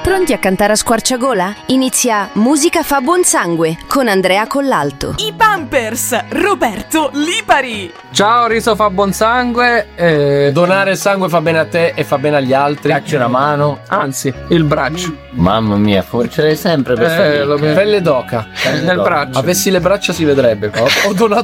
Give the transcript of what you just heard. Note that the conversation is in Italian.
Pronti a cantare a squarciagola? Inizia Musica fa buon sangue con Andrea Collalto. I Pampers, Roberto Lipari. Ciao, riso fa buon sangue. Donare il sangue fa bene a te e fa bene agli altri. Dacci una mano. Anzi, il braccio. Mamma mia, forcerei sempre questa Pelle d'oca. Nel braccio. Avessi le braccia si vedrebbe. Ho donato